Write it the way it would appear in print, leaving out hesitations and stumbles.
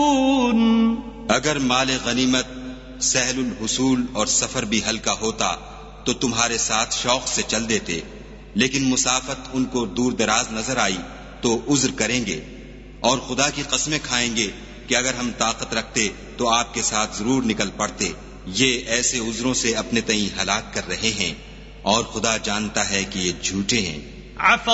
अगर माले गनीमत, सहलुल हुसूल और सफर भी हल्का होता तो तुम्हारे साथ शौक से चल देते, लेकिन मुसाफत उनको दूर दराज नजर आई तो उज्र करेंगे और खुदा की कसमें खाएंगे कि अगर हम ताकत रखते तो आपके साथ जरूर निकल पड़ते। ये ऐसे उज्रों से अपने तई हलाक कर रहे हैं और खुदा जानता है कि ये झूठे हैं।